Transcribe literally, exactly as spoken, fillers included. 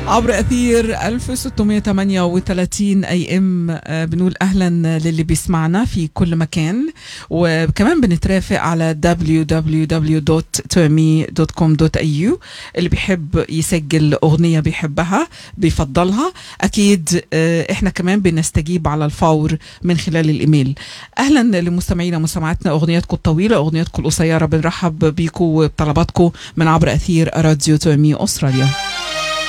عبر أثير ألف وستمائة وثمانية وثلاثين أي إم. بنقول أهلا للي بيسمعنا في كل مكان، وكمان بنترافق على دبليو دبليو دبليو دوت تومي دوت كوم دوت إيه يو. اللي بيحب يسجل أغنية بيحبها بيفضلها أكيد إحنا كمان بنستجيب على الفور من خلال الإيميل. أهلا لمستمعينا ومستمعاتنا، أغنياتكم الطويلة أغنياتكم القصيرة، بنرحب بيكم وبطلباتكم من عبر أثير راديو تومي أستراليا.